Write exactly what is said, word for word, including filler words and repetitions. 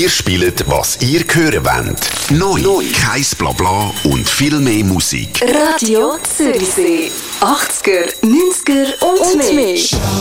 Wir spielen, was ihr hören wollt. Neu, Neu. Kein Blabla und viel mehr Musik. Radio Zürichsee. achtziger, neunziger und mehr.